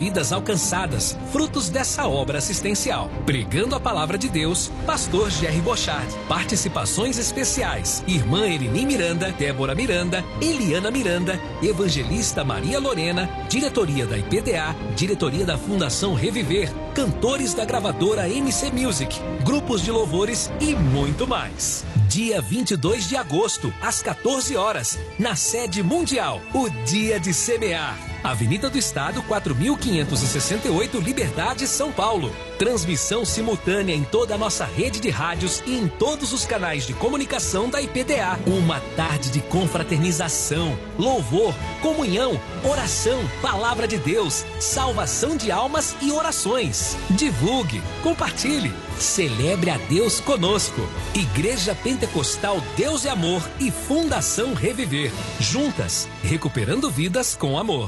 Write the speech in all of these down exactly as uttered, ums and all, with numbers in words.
vidas alcançadas, frutos dessa obra assistencial. Pregando a palavra de Deus, Pastor Jerry Bochard. Participações especiais: Irmã Elini Miranda, Débora Miranda, Eliana Miranda, Evangelista Maria Lorena, diretoria da I P D A, diretoria da Fundação Reviver, cantores da gravadora M C Music, grupos de louvores e muito mais. Dia vinte e dois de agosto, às quatorze horas, na sede mundial, o Dia de Semear. Avenida do Estado, quatro mil quinhentos e sessenta e oito, Liberdade, São Paulo. Transmissão simultânea em toda a nossa rede de rádios e em todos os canais de comunicação da I P D A. Uma tarde de confraternização, louvor, comunhão, oração, palavra de Deus, salvação de almas e orações. Divulgue, compartilhe, celebre a Deus conosco. Igreja Pentecostal Deus e Amor e Fundação Reviver. Juntas, recuperando vidas com amor.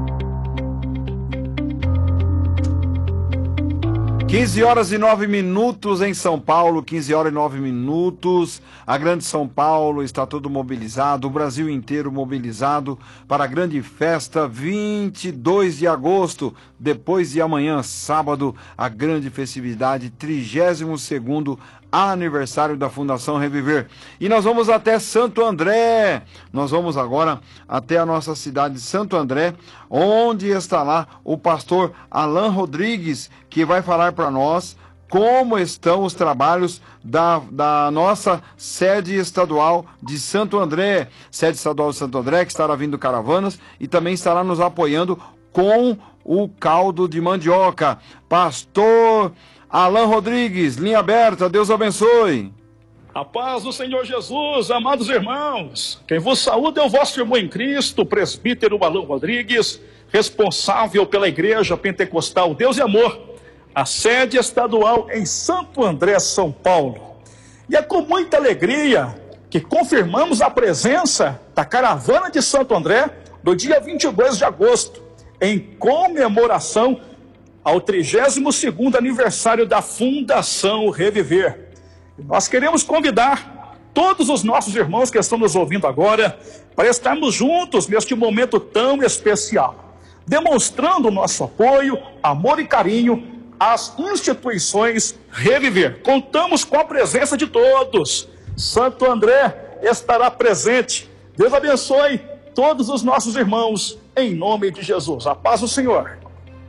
quinze horas e nove minutos em São Paulo, quinze horas e nove minutos. A Grande São Paulo está todo mobilizado, o Brasil inteiro mobilizado para a grande festa vinte e dois de agosto, depois de amanhã, sábado, a grande festividade, trigésimo segundo aniversário da Fundação Reviver. E nós vamos até Santo André. Nós vamos agora até a nossa cidade de Santo André, onde está lá o pastor Alan Rodrigues, que vai falar para nós como estão os trabalhos da, da nossa sede estadual de Santo André, sede estadual de Santo André, que estará vindo caravanas e também estará nos apoiando com o caldo de mandioca. Pastor Alan Rodrigues, linha aberta, Deus abençoe. A paz do Senhor Jesus, amados irmãos. Quem vos saúda é o vosso irmão em Cristo, presbítero Alan Rodrigues, responsável pela Igreja Pentecostal Deus e Amor, a sede estadual em Santo André, São Paulo. E é com muita alegria que confirmamos a presença da caravana de Santo André do dia vinte e dois de agosto, em comemoração ao trigésimo segundo aniversário da Fundação Reviver. Nós queremos convidar todos os nossos irmãos que estão nos ouvindo agora para estarmos juntos neste momento tão especial, demonstrando o nosso apoio, amor e carinho às instituições Reviver. Contamos com a presença de todos. Santo André estará presente. Deus abençoe todos os nossos irmãos, em nome de Jesus. A paz do Senhor.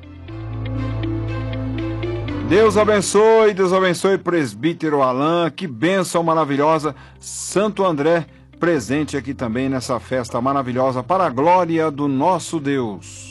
Deus abençoe, Deus abençoe, presbítero Alan, que bênção maravilhosa. Santo André presente aqui também nessa festa maravilhosa para a glória do nosso Deus.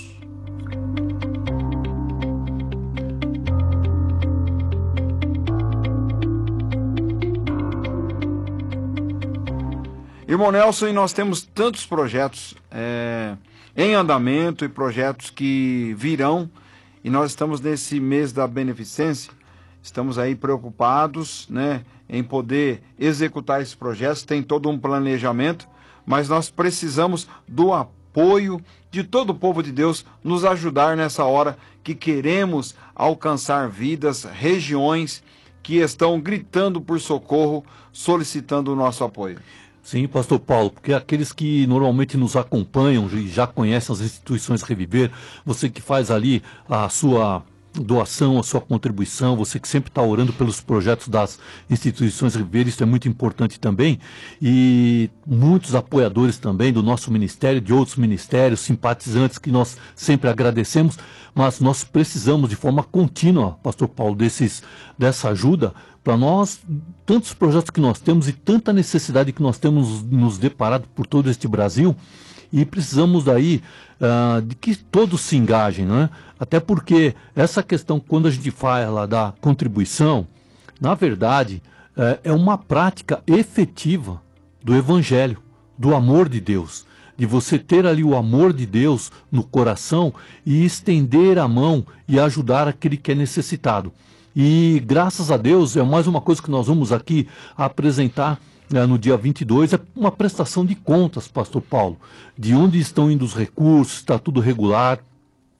Irmão Nelson, e nós temos tantos projetos é, em andamento e projetos que virão. E nós estamos nesse mês da beneficência, estamos aí preocupados, né, em poder executar esses projetos, tem todo um planejamento, mas nós precisamos do apoio de todo o povo de Deus, nos ajudar nessa hora que queremos alcançar vidas, regiões que estão gritando por socorro, solicitando o nosso apoio. Sim, pastor Paulo, porque aqueles que normalmente nos acompanham e já conhecem as instituições Reviver, você que faz ali a sua doação, a sua contribuição, você que sempre está orando pelos projetos das instituições Reviver, isso é muito importante também, e muitos apoiadores também do nosso ministério, de outros ministérios, simpatizantes que nós sempre agradecemos, mas nós precisamos de forma contínua, pastor Paulo, desses, dessa ajuda, para nós, tantos projetos que nós temos e tanta necessidade que nós temos nos deparado por todo este Brasil, e precisamos daí uh, de que todos se engajem, né? Até porque essa questão, quando a gente fala da contribuição, na verdade, uh, é uma prática efetiva do Evangelho, do amor de Deus, de você ter ali o amor de Deus no coração e estender a mão e ajudar aquele que é necessitado. E graças a Deus, é mais uma coisa que nós vamos aqui apresentar é, no dia vinte e dois, é uma prestação de contas, pastor Paulo, de onde estão indo os recursos, está tudo regular.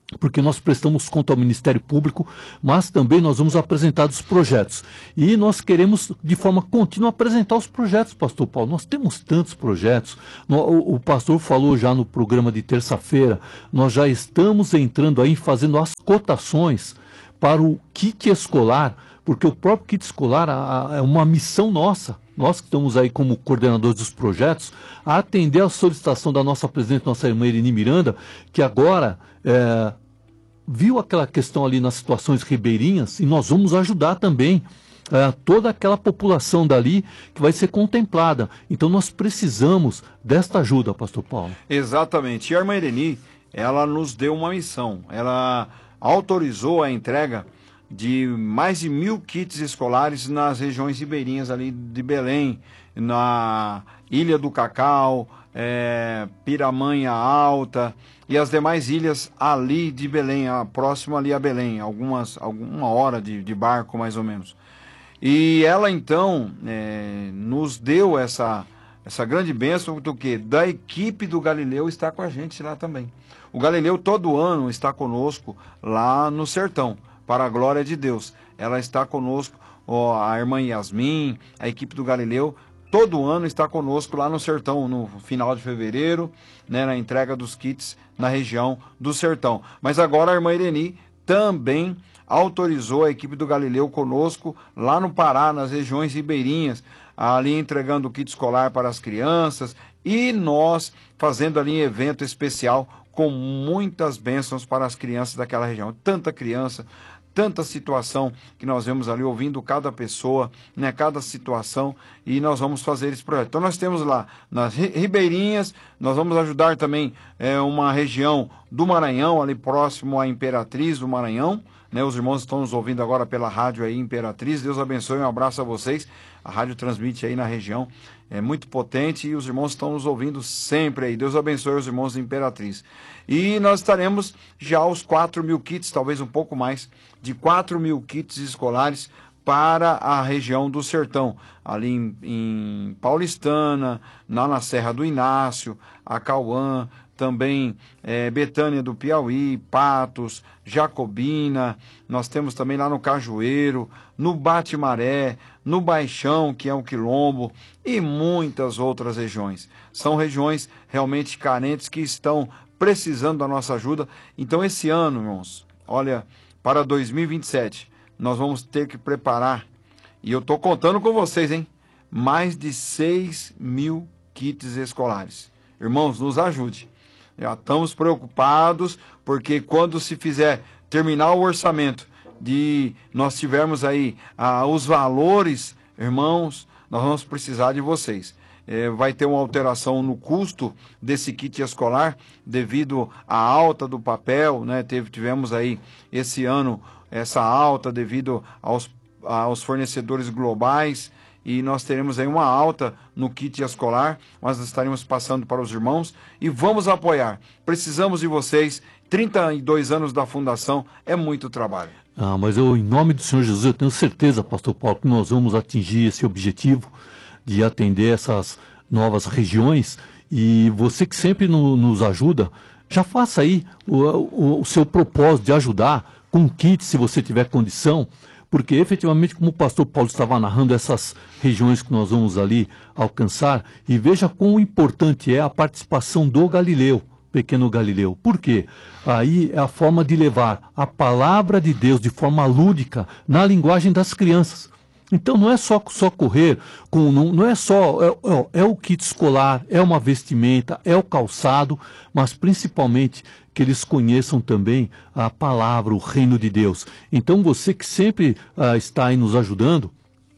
porque nós prestamos conta ao Ministério Público, mas também nós vamos apresentar os projetos. E nós queremos, de forma contínua, apresentar os projetos, pastor Paulo. Nós temos tantos projetos. O, o pastor falou já no programa de terça-feira, nós já estamos entrando aí, fazendo as cotações para o kit escolar, porque o próprio kit escolar a, a, é uma missão nossa. Nós que estamos aí como coordenadores dos projetos, a atender a solicitação da nossa presidente, nossa irmã Ireni Miranda, que agora é, viu aquela questão ali nas situações ribeirinhas, e nós vamos ajudar também é, toda aquela população dali que vai ser contemplada. Então nós precisamos desta ajuda, pastor Paulo. Exatamente. E a irmã Ireni, ela nos deu uma missão. Ela autorizou a entrega de mais de mil kits escolares nas regiões ribeirinhas ali de Belém, na Ilha do Cacau, é, Piramanha Alta e as demais ilhas ali de Belém, a, próximo ali a Belém, algumas, alguma hora de, de barco mais ou menos. E ela então é, nos deu essa, essa grande bênção do que? Da equipe do Galileu estar com a gente lá também. O Galileu todo ano está conosco lá no sertão, para a glória de Deus. Ela está conosco, ó, a irmã Yasmin, a equipe do Galileu, todo ano está conosco lá no sertão, no final de fevereiro, né, na entrega dos kits na região do sertão. Mas agora a irmã Ireni também autorizou a equipe do Galileu conosco lá no Pará, nas regiões ribeirinhas, ali entregando o kit escolar para as crianças e nós fazendo ali um evento especial com muitas bênçãos para as crianças daquela região. Tanta criança, tanta situação que nós vemos ali, ouvindo cada pessoa, né, cada situação, e nós vamos fazer esse projeto. Então nós temos lá nas ribeirinhas, nós vamos ajudar também é, uma região do Maranhão, ali próximo à Imperatriz do Maranhão, né, os irmãos estão nos ouvindo agora pela rádio aí Imperatriz, Deus abençoe, um abraço a vocês, a rádio transmite aí na região, é muito potente e os irmãos estão nos ouvindo sempre aí, Deus abençoe os irmãos da Imperatriz. E nós estaremos já aos quatro mil kits, talvez um pouco mais, de quatro mil kits escolares para a região do Sertão, ali em, em Paulistana, lá na Serra do Inácio, Acauã, também é, Betânia do Piauí, Patos, Jacobina, nós temos também lá no Cajueiro, no Bate-Maré, no Baixão, que é um quilombo, e muitas outras regiões. São regiões realmente carentes que estão precisando da nossa ajuda. Então esse ano, irmãos, olha, para dois mil e vinte e sete, nós vamos ter que preparar, e eu estou contando com vocês, hein, mais de seis mil kits escolares. Irmãos, nos ajude. Já estamos preocupados, porque quando se fizer terminar o orçamento, de nós tivermos aí ah, os valores, irmãos, nós vamos precisar de vocês. É, vai ter uma alteração no custo desse kit escolar, devido à alta do papel, né? Teve, tivemos aí esse ano essa alta devido aos, aos fornecedores globais, e nós teremos aí uma alta no kit escolar, mas nós estaremos passando para os irmãos e vamos apoiar. Precisamos de vocês, trinta e dois anos da fundação, é muito trabalho. Ah, mas eu, em nome do Senhor Jesus, eu tenho certeza, pastor Paulo, que nós vamos atingir esse objetivo de atender essas novas regiões, e você que sempre no, nos ajuda, já faça aí o, o, o seu propósito de ajudar com kit, se você tiver condição, porque efetivamente, como o pastor Paulo estava narrando, essas regiões que nós vamos ali alcançar, e veja quão importante é a participação do Galileu, pequeno Galileu. Por quê? Aí é a forma de levar a palavra de Deus de forma lúdica na linguagem das crianças. Então não é só, só correr, com, não, não é só, é, é, é o kit escolar, é uma vestimenta, é o calçado, mas principalmente que eles conheçam também a palavra, o reino de Deus. Então você que sempre ah, está aí nos ajudando,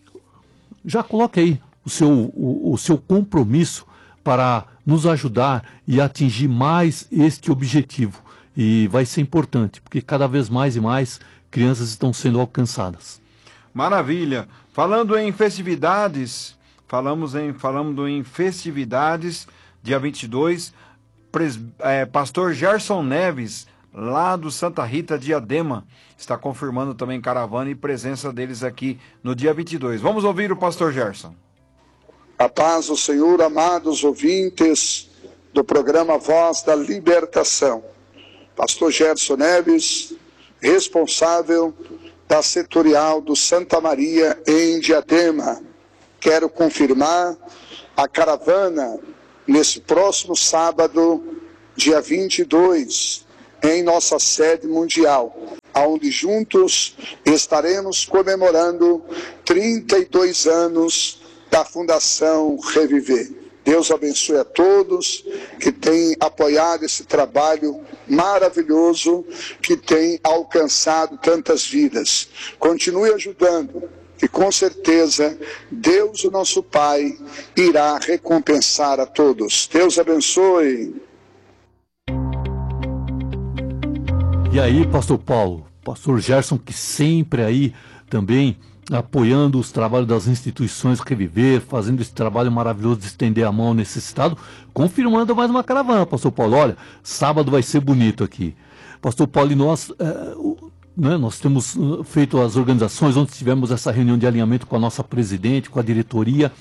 já coloque aí o seu, o, o seu compromisso para nos ajudar e atingir mais este objetivo. E vai ser importante, porque cada vez mais e mais crianças estão sendo alcançadas. Maravilha. Falando em festividades, falamos em, falando em festividades, dia vinte e dois, pres, é, pastor Gerson Neves, lá do Santa Rita Diadema, está confirmando também caravana e presença deles aqui no dia vinte e dois. Vamos ouvir o pastor Gerson. A paz do Senhor, amados ouvintes do programa Voz da Libertação. pastor Gerson Neves, responsável da setorial do Santa Maria em Diadema. Quero confirmar a caravana nesse próximo sábado, dia vinte e dois, em nossa sede mundial, onde juntos estaremos comemorando trinta e dois anos da Fundação Reviver. Deus abençoe a todos que têm apoiado esse trabalho maravilhoso que tem alcançado tantas vidas. Continue ajudando, que com certeza Deus, o nosso Pai, irá recompensar a todos. Deus abençoe. E aí, pastor Paulo, pastor Gerson, que sempre aí também apoiando os trabalhos das instituições Reviver, fazendo esse trabalho maravilhoso de estender a mão ao necessitado, confirmando mais uma caravana, pastor Paulo. Olha, sábado vai ser bonito aqui. Pastor Paulo, e nós, é, o, né, nós temos feito as organizações, onde tivemos essa reunião de alinhamento com a nossa presidente, com a diretoria.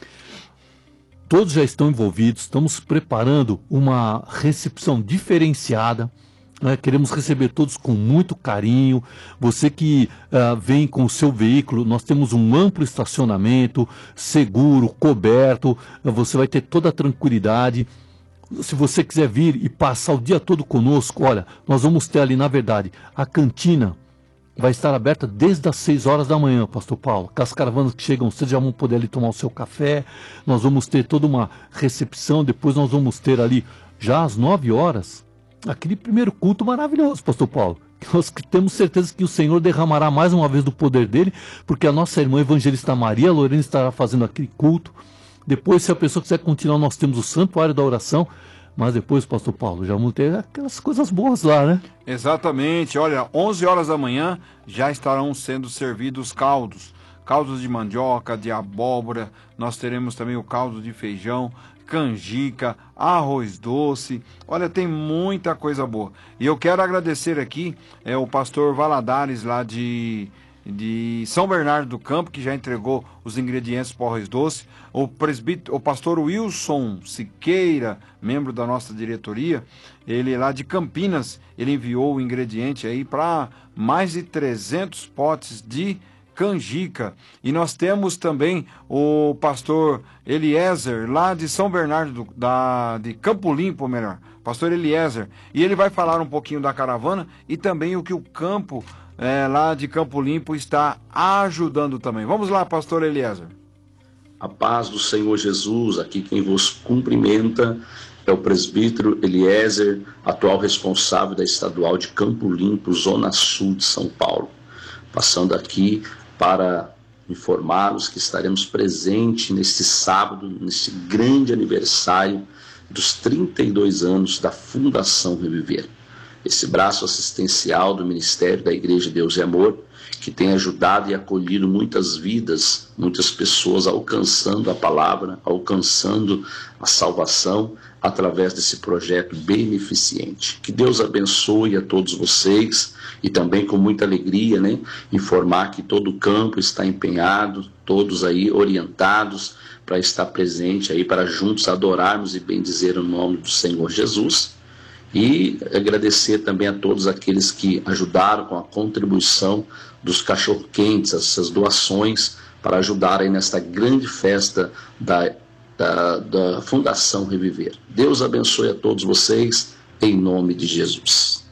Todos já estão envolvidos, estamos preparando uma recepção diferenciada. Né, queremos receber todos com muito carinho. Você que uh, vem com o seu veículo, nós temos um amplo estacionamento, seguro, coberto, uh, você vai ter toda a tranquilidade. Se você quiser vir e passar o dia todo conosco, olha, nós vamos ter ali, na verdade, a cantina vai estar aberta desde as seis horas da manhã, pastor Paulo. Com as caravanas que chegam, vocês já vão poder ali tomar o seu café. Nós vamos ter toda uma recepção, depois nós vamos ter ali, já às nove horas, aquele primeiro culto maravilhoso, pastor Paulo. Nós temos certeza que o Senhor derramará mais uma vez do poder dele, porque a nossa irmã evangelista Maria Lorena estará fazendo aquele culto. Depois, se a pessoa quiser continuar, nós temos o santuário da oração. Mas depois, pastor Paulo, já vamos ter aquelas coisas boas lá, né? Exatamente. Olha, onze horas da manhã já estarão sendo servidos caldos. Caldos de mandioca, de abóbora. Nós teremos também o caldo de feijão, canjica, arroz doce. Olha, tem muita coisa boa. E eu quero agradecer aqui é, o pastor Valadares lá de, de São Bernardo do Campo, que já entregou os ingredientes para o arroz doce. O presbítero, o pastor Wilson Siqueira, membro da nossa diretoria, ele lá de Campinas, ele enviou o ingrediente aí para mais de trezentos potes de canjica. E nós temos também o pastor Eliezer, lá de São Bernardo, do, da, de Campo Limpo, melhor, pastor Eliezer, e ele vai falar um pouquinho da caravana e também o que o campo é, lá de Campo Limpo está ajudando também. Vamos lá, pastor Eliezer. A paz do Senhor Jesus, aqui quem vos cumprimenta é o presbítero Eliezer, atual responsável da estadual de Campo Limpo, Zona Sul de São Paulo. Passando aqui para informá-los que estaremos presentes neste sábado, neste grande aniversário dos trinta e dois anos da Fundação Reviver. Esse braço assistencial do Ministério da Igreja Deus e Amor, que tem ajudado e acolhido muitas vidas, muitas pessoas alcançando a palavra, alcançando a salvação através desse projeto beneficente. Que Deus abençoe a todos vocês e também com muita alegria, né, informar que todo o campo está empenhado, todos aí orientados para estar presente aí, para juntos adorarmos e bendizer o nome do Senhor Jesus. E agradecer também a todos aqueles que ajudaram com a contribuição dos cachorro-quentes, essas doações, para ajudar aí nesta grande festa da, da, da Fundação Reviver. Deus abençoe a todos vocês, em nome de Jesus.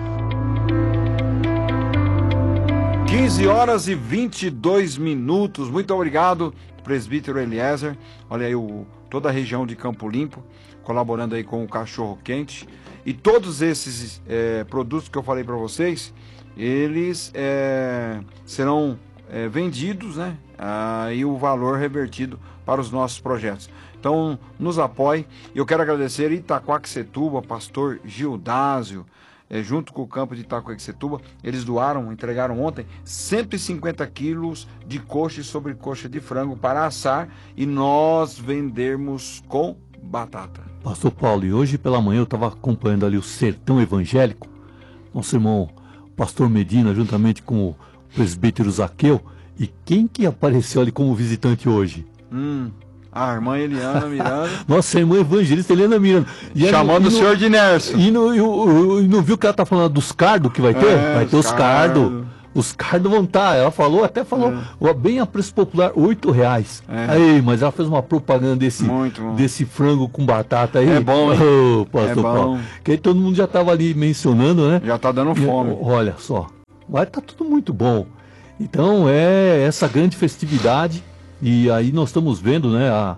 quinze horas e vinte e dois minutos. Muito obrigado, presbítero Eliezer. Olha aí, o, toda a região de Campo Limpo, colaborando aí com o cachorro-quente. E todos esses é, produtos que eu falei para vocês, eles é, serão é, vendidos, né? Ah, e o valor revertido para os nossos projetos. Então, nos apoie. Eu quero agradecer Itaquaquecetuba, pastor Gildásio, é, junto com o campo de Itaquaquecetuba, eles doaram, entregaram ontem cento e cinquenta quilos de coxa e sobrecoxa de frango para assar e nós vendermos com batata. Pastor Paulo, e hoje pela manhã eu estava acompanhando ali o Sertão Evangélico, nosso irmão pastor Medina, juntamente com o presbítero Zaqueu, e quem que apareceu ali como visitante hoje? Hum, A irmã Eliana Miranda. Nossa, a irmã evangelista Eliana Miranda. E chamando no, o senhor de Nércio. E não, não viu que ela tá falando dos cardos que vai ter? É, vai ter os cardos. Cardo. Os cardos vão estar. Ela falou, até falou, é. bem a preço popular, oito reais. É. Aí, mas ela fez uma propaganda desse, desse frango com batata aí. É bom, hein? Oh, pastor é bom. Paulo. Que aí todo mundo já estava ali mencionando, né? Já tá dando fome. E, olha só. Mas tá tudo muito bom. Então é essa grande festividade. E aí nós estamos vendo, né, a,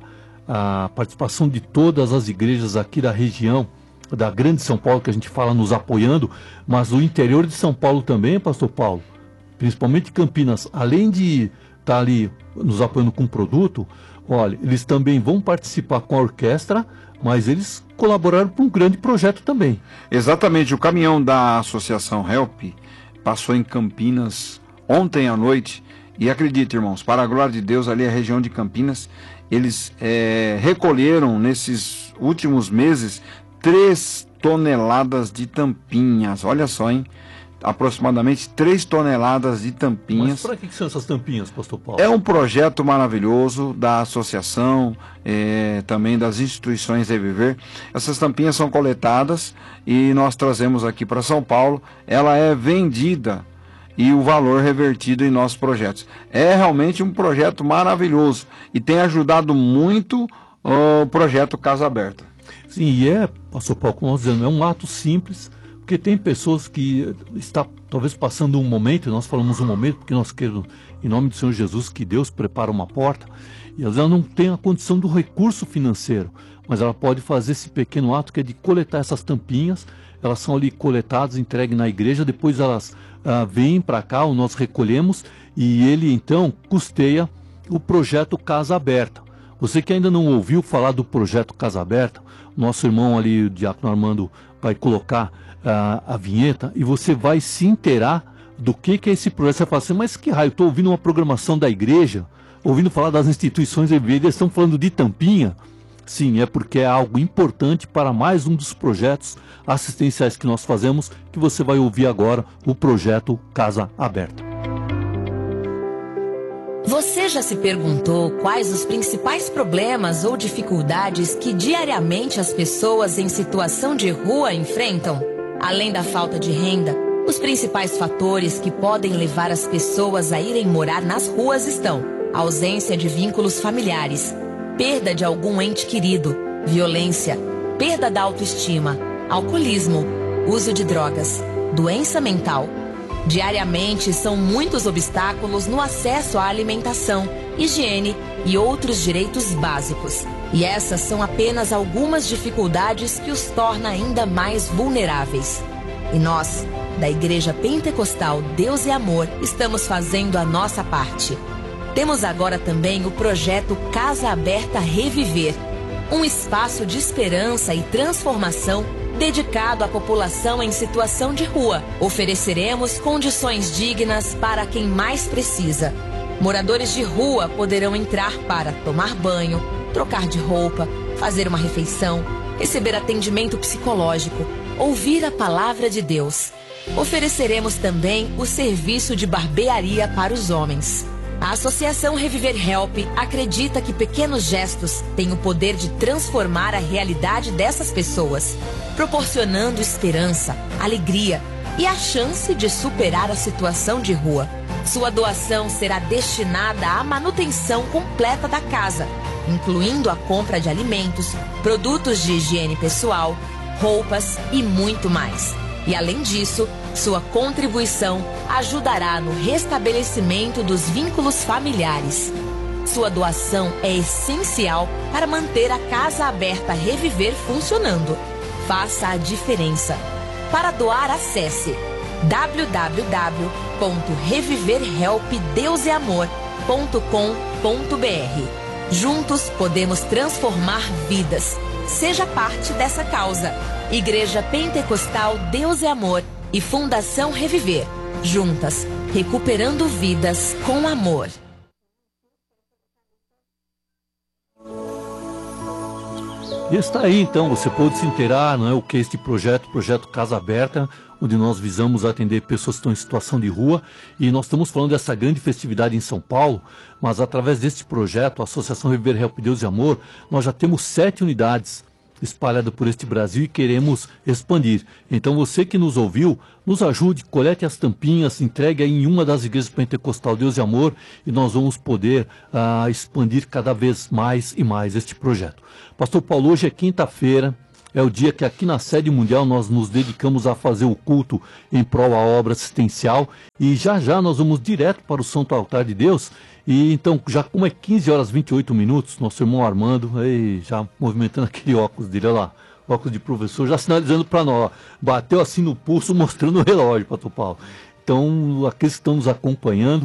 a participação de todas as igrejas aqui da região da Grande São Paulo, que a gente fala nos apoiando, mas o interior de São Paulo também, pastor Paulo. Principalmente Campinas, além de estar ali nos apoiando com produto, olha, eles também vão participar com a orquestra, mas eles colaboraram para um grande projeto também. Exatamente, o caminhão da Associação Help passou em Campinas ontem à noite, e acredite, irmãos, para a glória de Deus, ali a região de Campinas, eles é, recolheram nesses últimos meses três toneladas de tampinhas, olha só, hein? Aproximadamente três toneladas de tampinhas. Mas para que são essas tampinhas, pastor Paulo? É um projeto maravilhoso da associação, é, também das instituições Reviver. Essas tampinhas são coletadas e nós trazemos aqui para São Paulo. Ela é vendida e o valor revertido em nossos projetos. É realmente um projeto maravilhoso e tem ajudado muito o projeto Casa Aberta. Sim, e é, pastor Paulo, como nós dizemos, é um ato simples. Porque tem pessoas que estão talvez passando um momento, nós falamos um momento, porque nós queremos, em nome do Senhor Jesus, que Deus prepara uma porta, e às vezes ela não tem a condição do recurso financeiro, mas ela pode fazer esse pequeno ato que é de coletar essas tampinhas, elas são ali coletadas, entregues na igreja, depois elas ah, vêm para cá, nós recolhemos, e ele então custeia o projeto Casa Aberta. Você que ainda não ouviu falar do projeto Casa Aberta, nosso irmão ali, o Diácono Armando, vai colocar A, a vinheta e você vai se inteirar do que, que é esse projeto. Você fala assim, mas que raio, estou ouvindo uma programação da igreja, ouvindo falar das instituições, eles estão falando de tampinha. Sim, é porque é algo importante para mais um dos projetos assistenciais que nós fazemos, que você vai ouvir agora, o projeto Casa Aberta. Você já se perguntou quais os principais problemas ou dificuldades que diariamente as pessoas em situação de rua enfrentam? Além da falta de renda, os principais fatores que podem levar as pessoas a irem morar nas ruas estão: ausência de vínculos familiares, perda de algum ente querido, violência, perda da autoestima, alcoolismo, uso de drogas, doença mental. Diariamente são muitos obstáculos no acesso à alimentação, higiene e outros direitos básicos. E essas são apenas algumas dificuldades que os torna ainda mais vulneráveis. E nós, da Igreja Pentecostal Deus é Amor, estamos fazendo a nossa parte. Temos agora também o projeto Casa Aberta Reviver, um espaço de esperança e transformação dedicado à população em situação de rua. Ofereceremos condições dignas para quem mais precisa. Moradores de rua poderão entrar para tomar banho, trocar de roupa, fazer uma refeição, receber atendimento psicológico, ouvir a palavra de Deus. Ofereceremos também o serviço de barbearia para os homens. A Associação Reviver Help acredita que pequenos gestos têm o poder de transformar a realidade dessas pessoas, proporcionando esperança, alegria e a chance de superar a situação de rua. Sua doação será destinada à manutenção completa da casa, incluindo a compra de alimentos, produtos de higiene pessoal, roupas e muito mais. E além disso, sua contribuição ajudará no restabelecimento dos vínculos familiares. Sua doação é essencial para manter a Casa Aberta Reviver funcionando. Faça a diferença. Para doar, acesse w w w ponto reviver help deus é amor ponto com ponto b r. Juntos podemos transformar vidas. Seja parte dessa causa. Igreja Pentecostal Deus é Amor e Fundação Reviver. Juntas, recuperando vidas com amor. E está aí, então, você pode se inteirar, não é, o que é este projeto, projeto Casa Aberta, onde nós visamos atender pessoas que estão em situação de rua, e nós estamos falando dessa grande festividade em São Paulo, mas através deste projeto, a Associação Reviver Help Deus e Amor, nós já temos sete unidades espalhadas por este Brasil e queremos expandir. Então você que nos ouviu, nos ajude, colete as tampinhas, entregue aí em uma das igrejas pentecostal Deus e Amor, e nós vamos poder uh, expandir cada vez mais e mais este projeto. Pastor Paulo, hoje é quinta-feira, é o dia que aqui na sede mundial nós nos dedicamos a fazer o culto em prol da obra assistencial, e já já nós vamos direto para o Santo Altar de Deus. E então, já como é quinze horas e vinte e oito minutos, nosso irmão Armando, aí, já movimentando aquele óculos dele, olha lá, óculos de professor, já sinalizando para nós, ó, bateu assim no pulso, mostrando o relógio, pastor Paulo. Então, aqueles que estão nos acompanhando,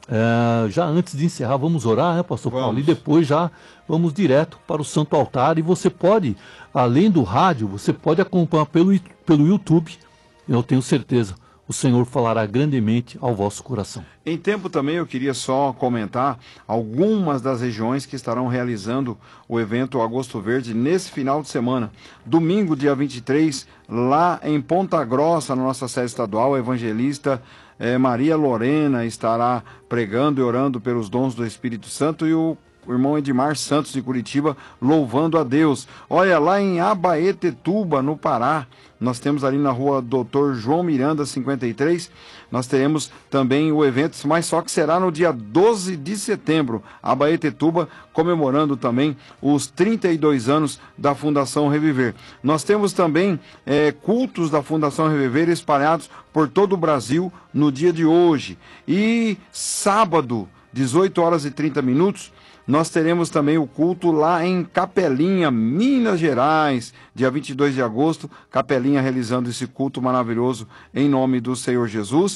é, já antes de encerrar, vamos orar, né, pastor vamos. Paulo? E depois já vamos direto para o Santo Altar. E você pode, além do rádio, você pode acompanhar pelo, pelo YouTube, eu tenho certeza. O Senhor falará grandemente ao vosso coração. Em tempo também eu queria só comentar algumas das regiões que estarão realizando o evento Agosto Verde nesse final de semana. Domingo, dia vinte e três, lá em Ponta Grossa, na nossa sede estadual, a evangelista eh, Maria Lorena estará pregando e orando pelos dons do Espírito Santo, e o o irmão Edmar Santos de Curitiba louvando a Deus. Olha, lá em Abaetetuba, no Pará, nós temos ali na rua doutor João Miranda cinquenta e três, nós teremos também o evento, mas só que será no dia doze de setembro, Abaetetuba, comemorando também os trinta e dois anos da Fundação Reviver. Nós temos também é, cultos da Fundação Reviver espalhados por todo o Brasil no dia de hoje. E sábado, dezoito horas e trinta minutos, nós teremos também o culto lá em Capelinha, Minas Gerais, dia vinte e dois de agosto, Capelinha realizando esse culto maravilhoso em nome do Senhor Jesus.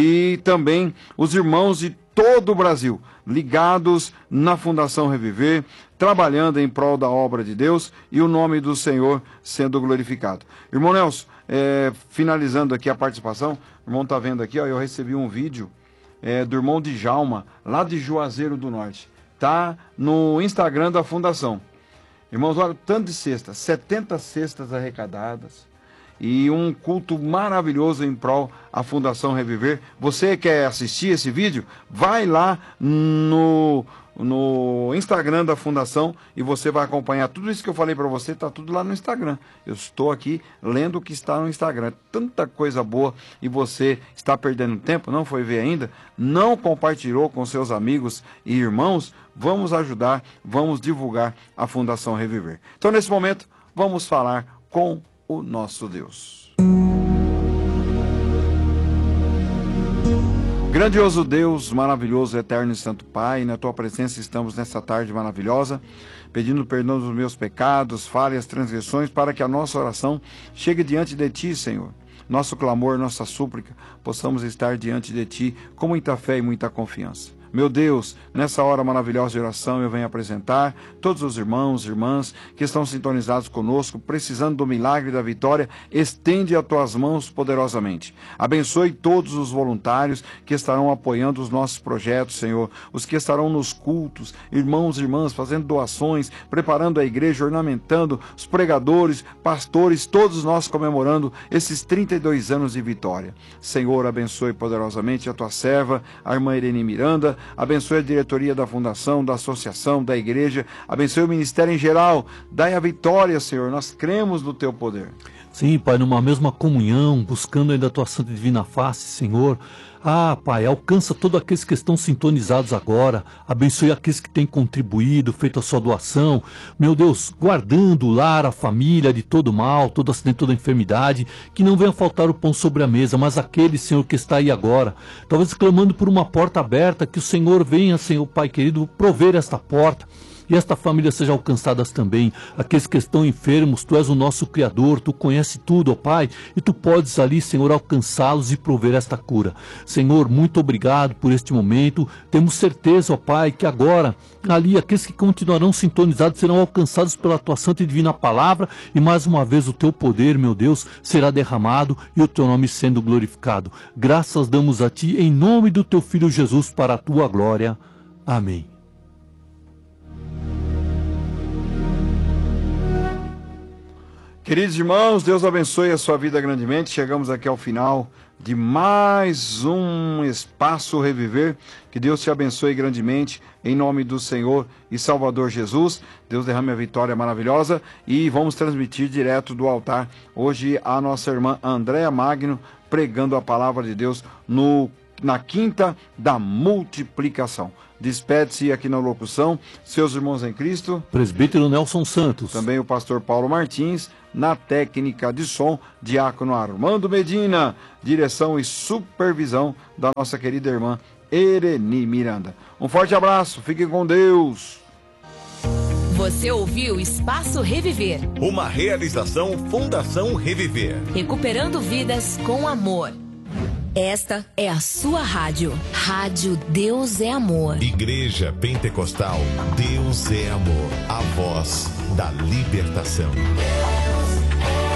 E também os irmãos de todo o Brasil, ligados na Fundação Reviver, trabalhando em prol da obra de Deus e o nome do Senhor sendo glorificado. Irmão Nelson, é, finalizando aqui a participação, o irmão está vendo aqui, ó, eu recebi um vídeo é, do irmão Djalma, lá de Juazeiro do Norte. Está no Instagram da Fundação. Irmãos, olha, tanto de cestas, setenta cestas arrecadadas e um culto maravilhoso em prol à Fundação Reviver. Você quer assistir esse vídeo? Vai lá no, no Instagram da Fundação e você vai acompanhar tudo isso que eu falei para você, está tudo lá no Instagram. Eu estou aqui lendo o que está no Instagram. Tanta coisa boa e você está perdendo tempo, não foi ver ainda? Não compartilhou com seus amigos e irmãos? Vamos ajudar, vamos divulgar a Fundação Reviver. Então, nesse momento, vamos falar com o nosso Deus. Grandioso Deus, maravilhoso, eterno e santo Pai, na tua presença estamos nessa tarde maravilhosa, pedindo perdão dos meus pecados, falhas, transgressões, para que a nossa oração chegue diante de ti, Senhor. Nosso clamor, nossa súplica, possamos estar diante de ti com muita fé e muita confiança. Meu Deus, nessa hora maravilhosa de oração eu venho apresentar todos os irmãos e irmãs que estão sintonizados conosco, precisando do milagre e da vitória. Estende as tuas mãos poderosamente. Abençoe todos os voluntários que estarão apoiando os nossos projetos, Senhor. Os que estarão nos cultos, irmãos e irmãs, fazendo doações, preparando a igreja, ornamentando, os pregadores, pastores, todos nós comemorando esses trinta e dois anos de vitória. Senhor, abençoe poderosamente a tua serva, a irmã Irene Miranda. Abençoe a diretoria da fundação, da associação, da igreja. Abençoe o ministério em geral. Dai a vitória, Senhor. Nós cremos no teu poder. Sim, Pai, numa mesma comunhão, buscando ainda a tua santa e divina face, Senhor. Ah, Pai, alcança todos aqueles que estão sintonizados agora. Abençoe aqueles que têm contribuído, feito a sua doação. Meu Deus, guardando o lar, a família de todo mal, todo acidente, toda enfermidade. Que não venha faltar o pão sobre a mesa, mas aquele, Senhor, que está aí agora. Talvez clamando por uma porta aberta, que o Senhor venha, Senhor, Pai querido, prover esta porta. E esta família seja alcançadas também. Aqueles que estão enfermos, Tu és o nosso Criador, Tu conheces tudo, ó Pai, e Tu podes ali, Senhor, alcançá-los e prover esta cura. Senhor, muito obrigado por este momento. Temos certeza, ó Pai, que agora, ali, aqueles que continuarão sintonizados serão alcançados pela Tua santa e divina palavra, e mais uma vez o Teu poder, meu Deus, será derramado e o Teu nome sendo glorificado. Graças damos a Ti, em nome do Teu Filho Jesus, para a Tua glória. Amém. Queridos irmãos, Deus abençoe a sua vida grandemente. Chegamos aqui ao final de mais um Espaço Reviver. Que Deus te abençoe grandemente, em nome do Senhor e Salvador Jesus. Deus derrame a vitória maravilhosa. E vamos transmitir direto do altar hoje a nossa irmã Andréa Magno, pregando a palavra de Deus no, na quinta da multiplicação. Despede-se aqui na locução, seus irmãos em Cristo, presbítero Nelson Santos, também o pastor Paulo Martins, na técnica de som, diácono Armando Medina, direção e supervisão da nossa querida irmã Ereni Miranda. Um forte abraço, fiquem com Deus. Você ouviu Espaço Reviver, uma realização Fundação Reviver, recuperando vidas com amor. Esta é a sua rádio. Rádio Deus é Amor. Igreja Pentecostal Deus é Amor. A voz da libertação. Deus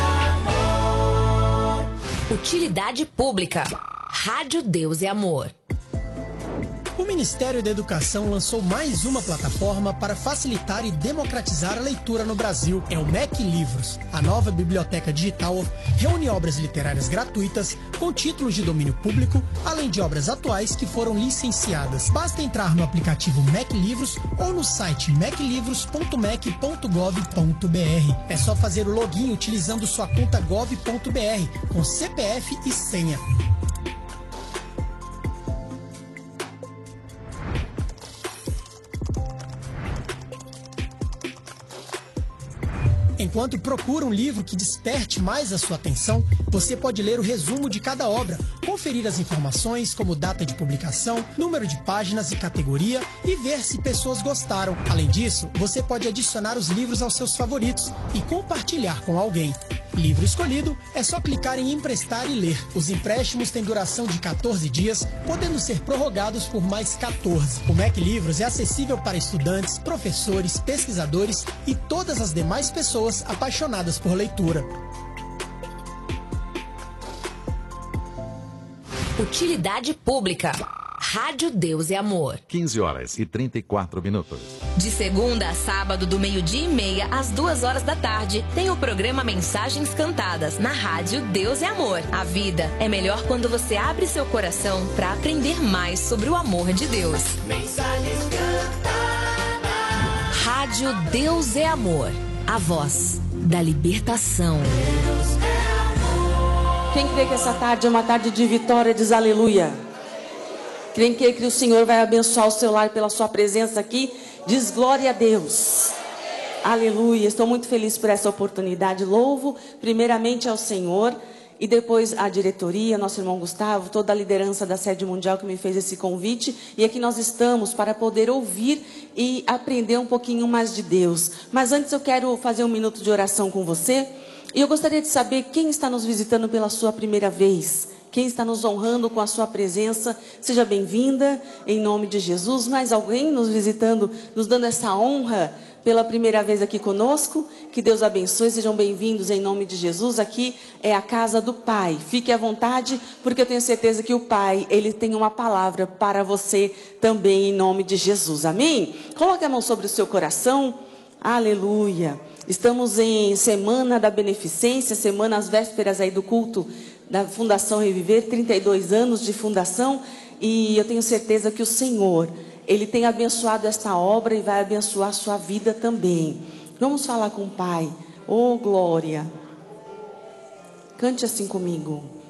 é amor. Utilidade pública. Rádio Deus é Amor. O Ministério da Educação lançou mais uma plataforma para facilitar e democratizar a leitura no Brasil. É o M E C Livros. A nova biblioteca digital reúne obras literárias gratuitas com títulos de domínio público, além de obras atuais que foram licenciadas. Basta entrar no aplicativo M E C Livros ou no site mec livros ponto mec ponto gov ponto br. É só fazer o login utilizando sua conta gov ponto br com C P F e senha. Enquanto procura um livro que desperte mais a sua atenção, você pode ler o resumo de cada obra, conferir as informações como data de publicação, número de páginas e categoria e ver se pessoas gostaram. Além disso, você pode adicionar os livros aos seus favoritos e compartilhar com alguém. Livro escolhido, é só clicar em emprestar e ler. Os empréstimos têm duração de quatorze dias, podendo ser prorrogados por mais quatorze. O M E C Livros é acessível para estudantes, professores, pesquisadores e todas as demais pessoas apaixonadas por leitura. Utilidade pública. Rádio Deus é Amor. quinze horas e trinta e quatro minutos. De segunda a sábado, do meio-dia e meia às duas horas da tarde, tem o programa Mensagens Cantadas na Rádio Deus é Amor. A vida é melhor quando você abre seu coração para aprender mais sobre o amor de Deus. Mensagens Cantadas. Rádio Deus é Amor. A voz da libertação. Deus é amor. Quem crê que essa tarde é uma tarde de vitória, diz aleluia. Quem crê que o Senhor vai abençoar o seu lar pela sua presença aqui, diz glória a Deus. Aleluia. Estou muito feliz por essa oportunidade. Louvo primeiramente ao Senhor e depois à diretoria, nosso irmão Gustavo, toda a liderança da sede mundial que me fez esse convite. E aqui nós estamos para poder ouvir e aprender um pouquinho mais de Deus. Mas antes eu quero fazer um minuto de oração com você. E eu gostaria de saber quem está nos visitando pela sua primeira vez. Quem está nos honrando com a sua presença, seja bem-vinda, em nome de Jesus. Mais alguém nos visitando, nos dando essa honra pela primeira vez aqui conosco? Que Deus abençoe, sejam bem-vindos em nome de Jesus. Aqui é a casa do Pai. Fique à vontade, porque eu tenho certeza que o Pai, Ele tem uma palavra para você também em nome de Jesus. Amém? Coloque a mão sobre o seu coração. Aleluia. Estamos em Semana da Beneficência, semana às vésperas aí do culto da Fundação Reviver, trinta e dois anos de fundação, e eu tenho certeza que o Senhor, Ele tem abençoado esta obra e vai abençoar a sua vida também. Vamos falar com o Pai. Oh, glória! Cante assim comigo.